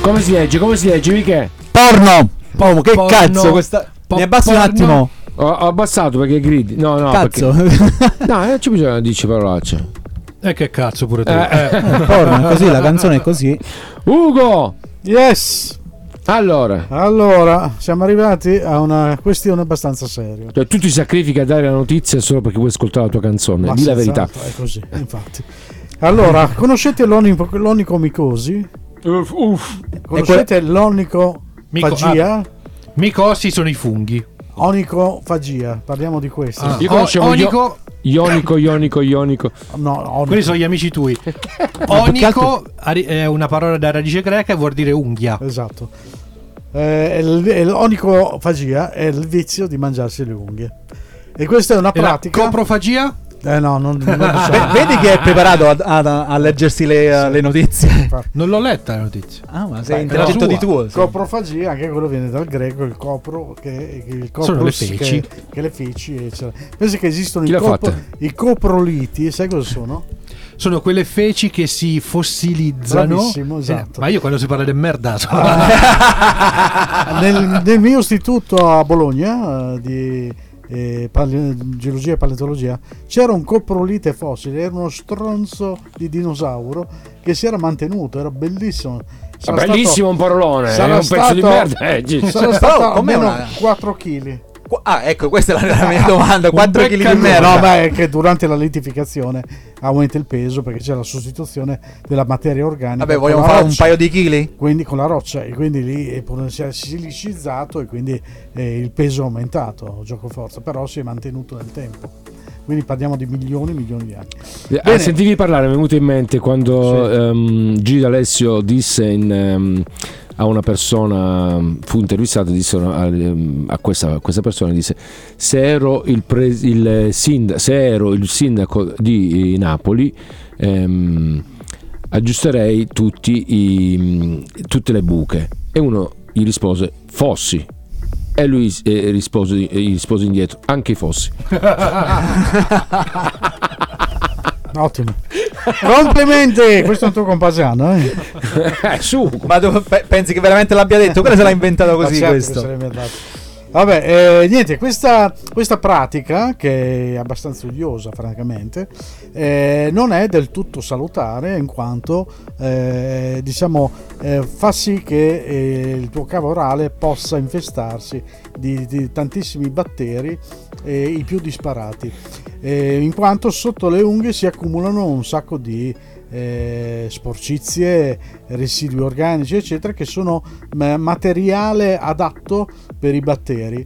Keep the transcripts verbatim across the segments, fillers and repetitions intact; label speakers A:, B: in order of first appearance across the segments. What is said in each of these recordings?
A: Come si legge? Come si legge, Michele?
B: Porno. Oh, che
C: Porno.
B: cazzo questa...
C: Po-
B: Mi abbassi un
C: porno.
B: attimo.
A: Ho, ho abbassato perché gridi. No, no,
B: Cazzo.
A: perché... No, non ci bisogna dire parolacce.
C: E che cazzo pure tu.
A: Eh,
C: Eh.
B: Porno è così, la canzone è così.
A: Ugo!
D: Yes.
A: Allora,
D: Allora, siamo arrivati a una questione abbastanza seria.
A: cioè, tu ti sacrifichi a dare la notizia solo perché vuoi ascoltare la tua canzone.
D: Ma
A: Di la verità.
D: senz'altro, è così, infatti. Allora, conoscete l'onico, l'onicomicosi?
A: Uff, uff.
D: Conoscete l'onicofagia?
C: Ah, micosi sono i funghi.
D: Onicofagia, parliamo di questo.
C: Ah.
A: Io conoscevo
C: O- onico,
A: Ionico, ionico, ionico.
D: No, onico.
C: quelli sono gli amici tuoi. Onico è una parola da radice greca e vuol dire unghia.
D: Esatto. Eh, l- l'onicofagia è il vizio di mangiarsi le unghie. E questa è una
C: E la
D: pratica.
C: coprofagia?
D: Eh no, non, non lo so.
B: Beh, vedi che è preparato a, a- a leggersi le,
D: Sì.
B: le notizie.
C: Non l'ho letta la notizia.
B: Ah, ma
D: Beh,
B: sei intelligente
D: però-
B: di tuo. sì.
D: Coprofagia, anche quello viene dal greco, il copro, che, che il
C: Sono le
D: coprus,
C: feci.
D: Che, che le feci, eccetera. Pensa che esistono
A: Chi
D: i,
A: l'ha
D: copro,
A: fatta?
D: i coproliti, sai cosa sono?
C: Sono quelle feci che si fossilizzano.
D: Bravissimo, esatto.
C: Eh, ma io quando si parla del merdato.
D: nel, nel mio istituto a Bologna eh, di eh, pale- geologia e paleontologia c'era un coprolite fossile, era uno stronzo di dinosauro che si era mantenuto, era bellissimo. Sarà
A: Bellissimo un parolone,
D: sarà
A: è un pezzo di
D: stato-
A: merda. Eh, gi-
D: Sarà stato
B: Però, com'è
D: almeno
B: una-
D: quattro chili.
B: Qu- Ah, ecco, questa è la, la mia domanda. quattro chili di
C: beccano-
B: merda.
D: No, beh, è che durante la litificazione aumenta il peso perché c'è la sostituzione della materia organica.
B: Vabbè,
D: con
B: vogliamo
D: la
B: fare un
D: roccia.
B: paio di chili?
D: Quindi con la roccia, e quindi lì è pure- si è silicizzato e quindi eh, il peso è aumentato, gioco forza, però si è mantenuto nel tempo. Quindi parliamo di milioni e milioni di anni.
A: Eh,
D: Bene.
A: sentivi parlare, mi è venuto in mente quando
D: Sì.
A: ehm, Gigi D'Alessio disse in, ehm, a una persona, fu intervistato, disse a, a questa, a questa persona, disse: se ero il, pre, il, sind, se ero il sindaco di Napoli, ehm, aggiusterei tutti i, tutte le buche. E uno gli rispose: fossi. E lui eh, rispose, gli rispose indietro: anche i fossi.
D: Ottimo. Complimenti, questo è un tuo compaesano, eh?
A: Eh, su.
B: Ma tu pe- pensi che veramente l'abbia detto? Quello se l'ha inventato
D: Ma
B: così
D: certo che
B: questo.
D: se l'è inventato. Vabbè, eh, niente, questa, questa pratica, che è abbastanza odiosa francamente, eh, non è del tutto salutare, in quanto eh, diciamo eh, fa sì che eh, il tuo cavo orale possa infestarsi di, di tantissimi batteri, eh, i più disparati, eh, in quanto sotto le unghie si accumulano un sacco di eh, sporcizie, residui organici eccetera, che sono ma- materiale adatto per i batteri.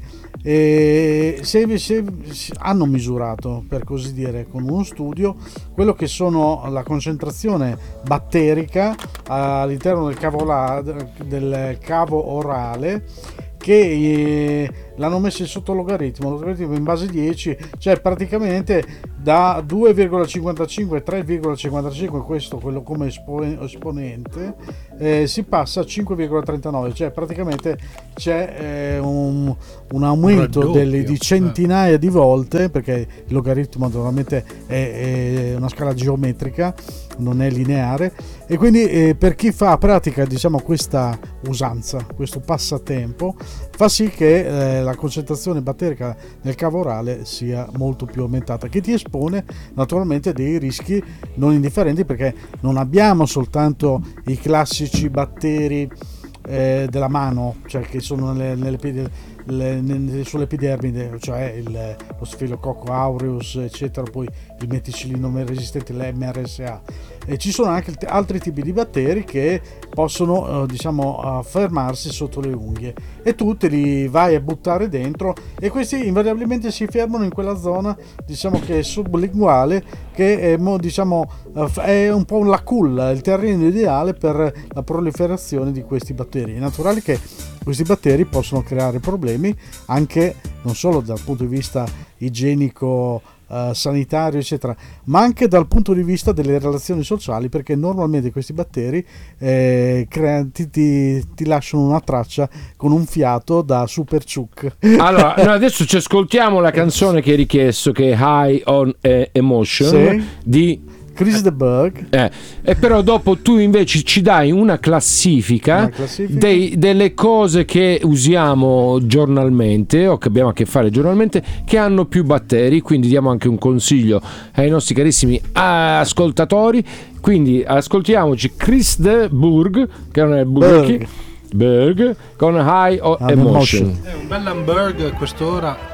D: E se, se, se hanno misurato, per così dire, con uno studio quello che sono la concentrazione batterica all'interno del cavo, la- del cavo orale, che eh, l'hanno messo sotto logaritmo, logaritmo in base dieci, cioè praticamente da due virgola cinquantacinque a tre virgola cinquantacinque, questo quello come espo- esponente, eh, si passa a cinque virgola trentanove, cioè praticamente c'è eh, un, un aumento
C: Un raddoppio.
D: delle, di centinaia di volte, perché il logaritmo naturalmente è, è una scala geometrica, non è lineare, e quindi eh, per chi fa pratica, diciamo, questa usanza, questo passatempo, fa sì che eh, la concentrazione batterica nel cavo orale sia molto più aumentata, che ti espone naturalmente dei rischi non indifferenti, perché non abbiamo soltanto i classici batteri eh, della mano, cioè che sono nelle, nelle, le, nelle, sull'epidermide, cioè il, lo Staphylococcus aureus eccetera, poi il meticillino resistente, l'M R S A, e ci sono anche t- altri tipi di batteri che possono eh, diciamo uh, fermarsi sotto le unghie, e tu te li vai a buttare dentro, e questi invariabilmente si fermano in quella zona, diciamo, che è sublinguale, che è, mo, diciamo, uh, è un po' la culla, il terreno ideale per la proliferazione di questi batteri. È naturale che questi batteri possono creare problemi anche non solo dal punto di vista igienico, Uh, sanitario eccetera, ma anche dal punto di vista delle relazioni sociali, perché normalmente questi batteri eh, crea- ti, ti, ti lasciano una traccia con un fiato da super ciuc.
A: Allora, noi adesso ci ascoltiamo la canzone che hai richiesto, che è High on eh, Emotion,
D: Sì.
A: di
D: Chris de Burgh.
A: Eh, e però dopo tu invece ci dai una classifica,
D: Una classifica.
A: dei- delle cose che usiamo giornalmente o che abbiamo a che fare giornalmente che hanno più batteri, quindi diamo anche un consiglio ai nostri carissimi ascoltatori. Quindi ascoltiamoci Chris de Burgh, che non è Burgh, Burgh con High o
D: Ah,
A: Emotion.
D: Emotion.
C: È un bel hamburger a quest'ora.